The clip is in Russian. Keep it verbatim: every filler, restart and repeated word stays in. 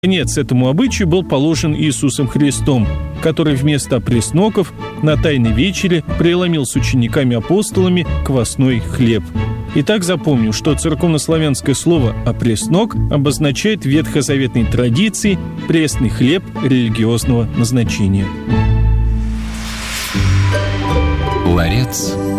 Конец этому обычаю был положен Иисусом Христом, который вместо опресноков на Тайной вечере преломил с учениками-апостолами квасной хлеб. Итак, запомним, что церковнославянское слово «опреснок» обозначает в ветхозаветной традиции пресный хлеб религиозного назначения. Ларец